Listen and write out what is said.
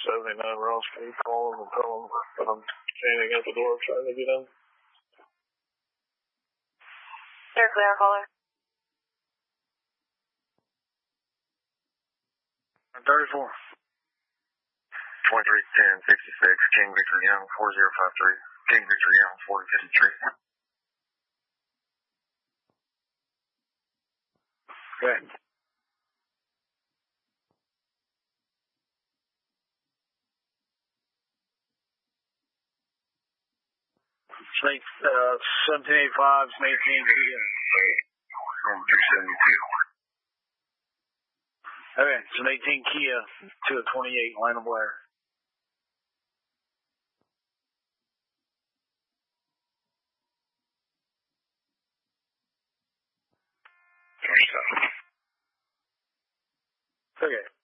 79 Ross, can you call them and tell them that I'm standing at the door trying to get in? They're clear, caller. 34. 231066, King Victor Young, 4053. King Victor Young, 4053. Okay. Snake, 1785, Snake 18 Kia. 272. Okay, it's an 18 Kia to a 28, Lana Blair. Okay.